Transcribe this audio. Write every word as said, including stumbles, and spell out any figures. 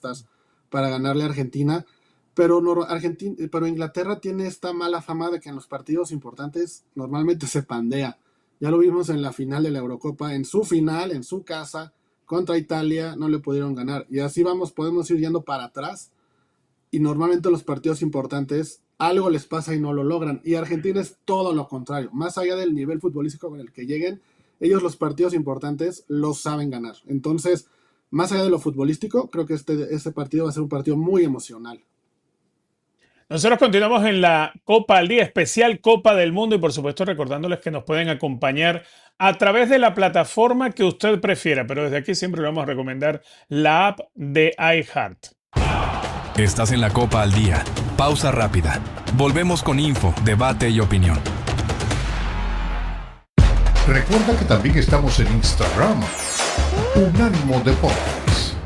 apuestas para ganarle a Argentina, pero, no, Argentina, pero Inglaterra tiene esta mala fama de que en los partidos importantes normalmente se pandea. Ya lo vimos en la final de la Eurocopa, en su final, en su casa, contra Italia, no le pudieron ganar. Y así vamos, podemos ir yendo para atrás, y normalmente los partidos importantes algo les pasa y no lo logran. Y Argentina es todo lo contrario. Más allá del nivel futbolístico con el que lleguen, ellos los partidos importantes los saben ganar. Entonces, más allá de lo futbolístico, creo que este, este partido va a ser un partido muy emocional. Nosotros continuamos en la Copa al Día, especial Copa del Mundo, y por supuesto recordándoles que nos pueden acompañar a través de la plataforma que usted prefiera, pero desde aquí siempre le vamos a recomendar la app de iHeart. Estás en la Copa al Día. Pausa rápida. Volvemos con info, debate y opinión. Recuerda que también estamos en Instagram. Unánimo Deportes.